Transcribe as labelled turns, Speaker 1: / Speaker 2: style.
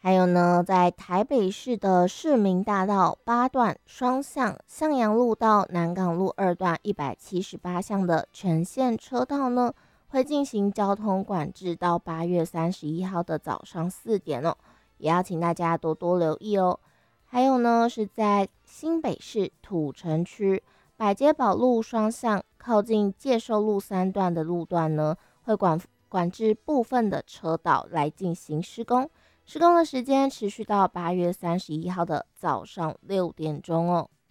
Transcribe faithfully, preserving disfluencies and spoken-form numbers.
Speaker 1: 还有呢，在台北市的市民大道八段双向向阳路到南港路二段一百七十八巷的全线车道呢，会进行交通管制到八月三十一号的早上四点哦，也要请大家多多留意哦。还有呢，是在新北市土城区百街宝路双向靠近介寿路三段的路段呢，会管管制部分的车道来进行施工。施工的时间持续到八月三十一号的早上六点钟哦。